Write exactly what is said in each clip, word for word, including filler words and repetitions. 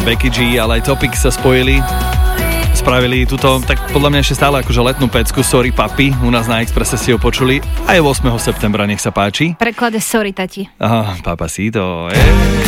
Becky G, ale aj Topic sa spojili. Spravili túto, tak podľa mňa ešte stále akože letnú pecku Sorry Papi, u nás na Expresse si ho počuli. Aj ôsmeho septembra, nech sa páči. Preklade Sorry tati. Aha, Papacito, ej.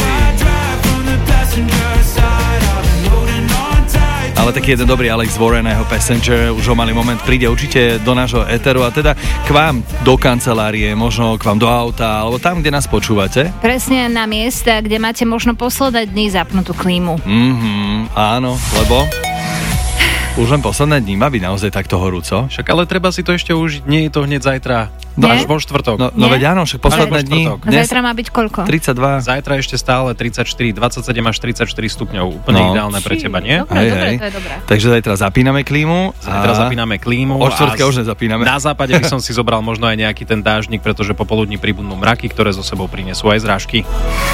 Ale taký jeden dobrý Alex Warren a jeho Passenger, už ho mali moment, príde určite do nášho éteru a teda k vám do kancelárie, možno k vám do auta, alebo tam, kde nás počúvate. Presne na miesta, kde máte možno posledné dni zapnutú klímu. Mhm, áno, lebo... Už len posledné dní má byť naozaj takto horúco. Však ale treba si to ešte užiť, nie je to hneď zajtra. No, až vo štvrtok. No, no veď áno, však posledné dni. Zajtra má byť koľko? tridsaťdva. Zajtra ešte stále tridsaťštyri, dvadsaťsedem až tridsaťštyri stupňov. Úplne no. Ideálne pre teba, nie? Dobre, hej, dobre, hej. to je dobré. Takže zajtra zapíname klímu. Zajtra zapíname klímu. O štvrtke už nezapíname. Na západe by som si zobral možno aj nejaký ten dážnik, pretože popoludní pribudnú mraky, ktoré zo sebou prinesú aj zrážky.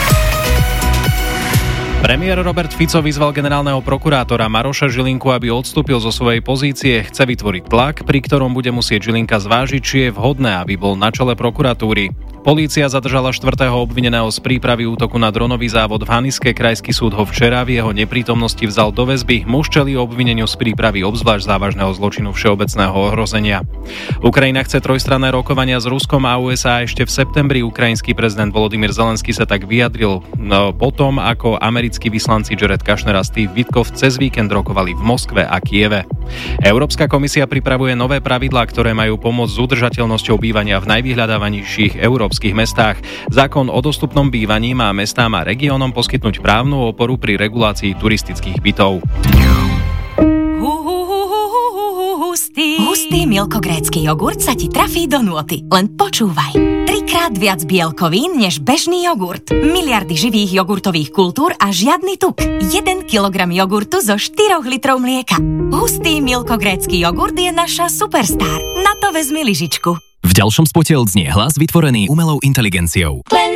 Premiér Robert Fico vyzval generálneho prokurátora Maroša Žilinku, aby odstúpil zo svojej pozície. Chce vytvoriť tlak, pri ktorom bude musieť Žilinka zvážiť, či je vhodné, aby bol na čele prokuratúry. Polícia zadržala štvrtého obvineného z prípravy útoku na dronový závod v Haniske. Krajský súd ho včera v jeho neprítomnosti vzal do väzby. Muž čelí obvineniu z prípravy obzvlášť závažného zločinu všeobecného ohrozenia. Ukrajina chce trojstranné rokovania s Ruskom a ú es á ešte v septembri. Ukrajinský prezident Volodymyr Zelenský sa tak vyjadril no, potom, ako americkí vyslanci Jared Kushner a Steve Witkoff cez víkend rokovali v Moskve a Kieve. Európska komisia pripravuje nové pravidlá, ktoré majú pomôcť s udržateľnosťou bývania v najvyhľadávanejších európskych mestách. Zákon o dostupnom bývaní má mestám a regiónom poskytnúť právnu oporu pri regulácii turistických bytov. Hustý. Hustý milkogrécky jogurt sa ti trafí do nôty. Len počúvaj. Trikrát viac bielkovín než bežný jogurt. Miliardy živých jogurtových kultúr a žiadny tuk. jeden kilogram jogurtu zo štyroch litrov mlieka. Hustý milkogrécky jogurt je naša superstar. Na to vezmi lyžičku. V ďalšom spote odznie hlas vytvorený umelou inteligenciou.